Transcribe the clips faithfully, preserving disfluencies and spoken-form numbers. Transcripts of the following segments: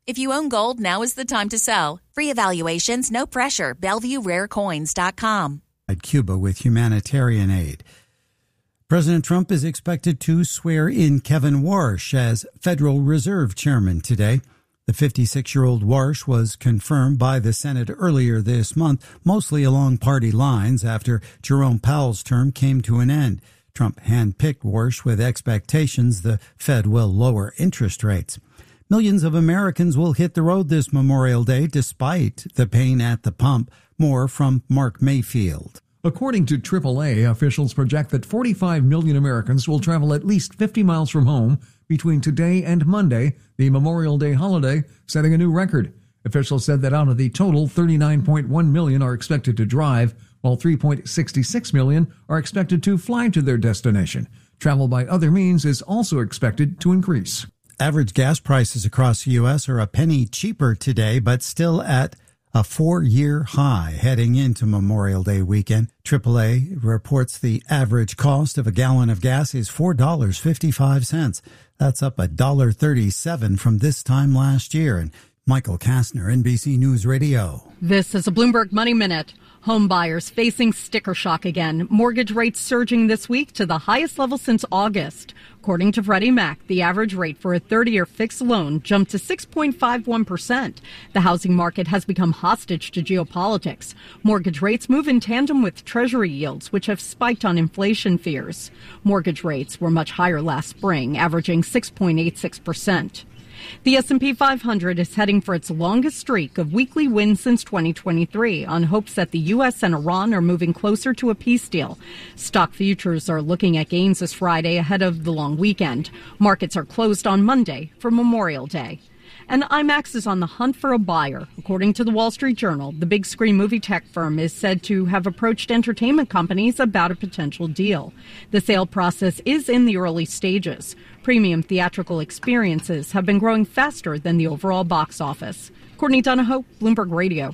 If you own gold, now is the time to sell. Free evaluations, no pressure. Bellevue Rare Coins dot com. Cuba with humanitarian aid. President Trump is expected to swear in Kevin Warsh as Federal Reserve Chairman today. The fifty-six-year-old Warsh was confirmed by the Senate earlier this month, mostly along party lines after Jerome Powell's term came to an end. Trump handpicked Warsh with expectations the Fed will lower interest rates. Millions of Americans will hit the road this Memorial Day despite the pain at the pump. More from Mark Mayfield. According to triple A, officials project that forty-five million Americans will travel at least fifty miles from home between today and Monday, the Memorial Day holiday, setting a new record. Officials said that out of the total, thirty-nine point one million are expected to drive, while three point six six million are expected to fly to their destination. Travel by other means is also expected to increase. Average gas prices across the U S are a penny cheaper today, but still at a four-year high heading into Memorial Day weekend. triple A reports the average cost of a gallon of gas is four dollars and fifty-five cents. That's up one dollar and thirty-seven cents from this time last year. And Michael Kastner, N B C News Radio. This is a Bloomberg Money Minute. Home buyers facing sticker shock again. Mortgage rates surging this week to the highest level since August. According to Freddie Mac, the average rate for a thirty-year fixed loan jumped to six point five one percent. The housing market has become hostage to geopolitics. Mortgage rates move in tandem with Treasury yields, which have spiked on inflation fears. Mortgage rates were much higher last spring, averaging six point eight six percent. The S and P five hundred is heading for its longest streak of weekly wins since twenty twenty-three on hopes that the U S and Iran are moving closer to a peace deal. Stock futures are looking at gains this Friday ahead of the long weekend. Markets are closed on Monday for Memorial Day. And IMAX is on the hunt for a buyer. According to the Wall Street Journal, the big screen movie tech firm is said to have approached entertainment companies about a potential deal. The sale process is in the early stages. Premium theatrical experiences have been growing faster than the overall box office. Courtney Donahoe, Bloomberg Radio.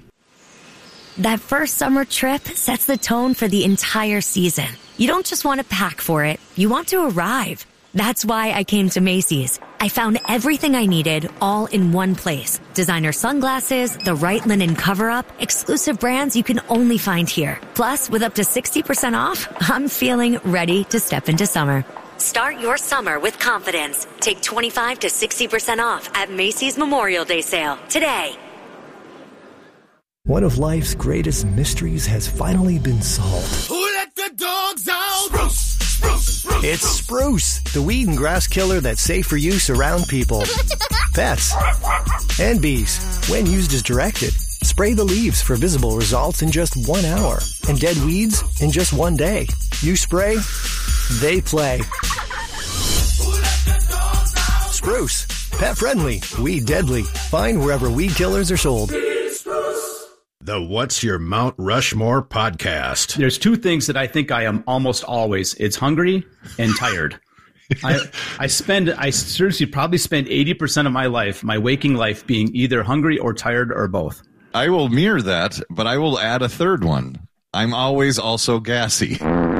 That first summer trip sets the tone for the entire season. You don't just want to pack for it, you want to arrive. That's why I came to Macy's. I found everything I needed all in one place. Designer sunglasses, the right linen cover-up, exclusive brands you can only find here. Plus, with up to sixty percent off, I'm feeling ready to step into summer. Start your summer with confidence. Take twenty-five to sixty percent off at Macy's Memorial Day sale today. One of life's greatest mysteries has finally been solved. Who let the dogs out? Spruce, spruce, spruce. It's Spruce, the weed and grass killer that's safe for use around people, pets, and bees. When used as directed, spray the leaves for visible results in just one hour and dead weeds in just one day. You spray, they play. Spruce, pet friendly, weed deadly. Find wherever weed killers are sold. The What's Your Mount Rushmore podcast. There's two things that I think I am almost always. It's hungry and tired. I I spend, I seriously probably spend eighty percent of my life, my waking life, being either hungry or tired or both. I will mirror that, but I will add a third one. I'm always also gassy.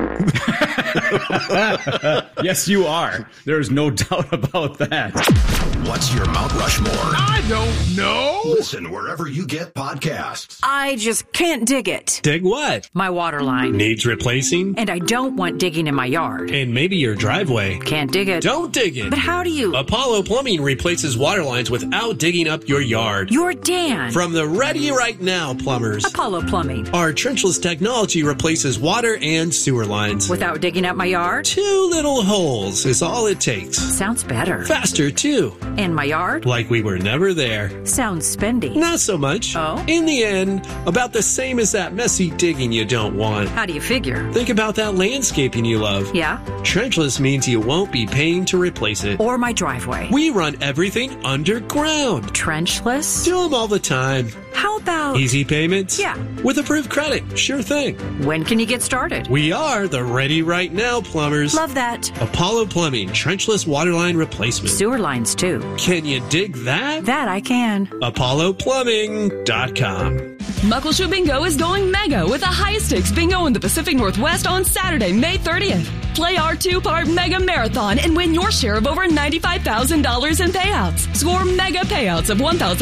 Yes, you are. There's no doubt about that. What's your Mount Rushmore? I don't know. Listen wherever you get podcasts. I just can't dig it. Dig what? My water line. Needs replacing? And I don't want digging in my yard. And maybe your driveway. Can't dig it. Don't dig it. But how do you? Apollo Plumbing replaces water lines without digging up your yard. You're Dan. From the Ready Right Now plumbers. Apollo Plumbing. Our trenchless technology replaces water and sewer lines. Without digging up my yard? Two little holes is all it takes. Sounds better. Faster, too. And my yard? Like we were never there. Sounds spendy. Not so much. Oh? In the end, about the same as that messy digging you don't want. How do you figure? Think about that landscaping you love. Yeah? Trenchless means you won't be paying to replace it. Or my driveway. We run everything underground. Trenchless? Do them all the time. How about... Easy payments? Yeah. With approved credit. Sure thing. When can you get started? We are the Ready Right Now plumbers. Love that. Apollo Plumbing, trenchless waterline replacement. Sewer lines, too. Can you dig that? That I can. Apollo Plumbing dot com. Muckleshoot Bingo is going mega with the highest stakes bingo in the Pacific Northwest on Saturday, May thirtieth. Play our two-part mega marathon and win your share of over ninety-five thousand dollars in payouts. Score mega payouts of one thousand